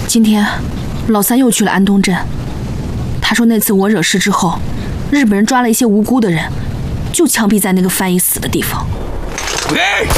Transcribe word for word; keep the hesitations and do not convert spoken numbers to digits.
今天老三又去了安东镇，他说那次我惹事之后，日本人抓了一些无辜的人，就枪毙在那个翻译死的地方。